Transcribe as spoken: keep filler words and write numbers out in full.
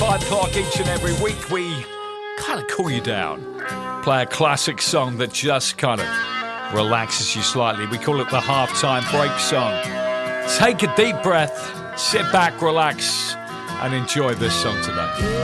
five o'clock each and every week, we kind of cool you down. Play a classic song that just kind of relaxes you slightly. We call it the halftime break song. Take a deep breath, sit back, relax, and enjoy this song today.